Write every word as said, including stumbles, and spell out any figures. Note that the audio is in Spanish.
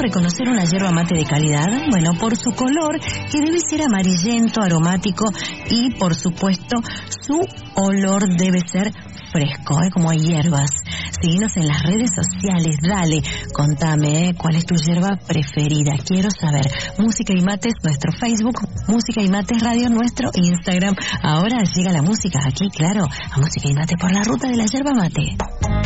reconocer una yerba mate de calidad? Bueno, por su color, que debe ser amarillento, aromático, y por supuesto, su olor debe ser fresco, ¿eh? Como hay hierbas. Síguenos en las redes sociales, dale, contame, ¿eh? ¿Cuál es tu yerba preferida? Quiero saber. Música y Mates, nuestro Facebook, Música y Mates Radio, nuestro Instagram. Ahora llega la música aquí, claro, a Música y Mates por la ruta de la yerba mate.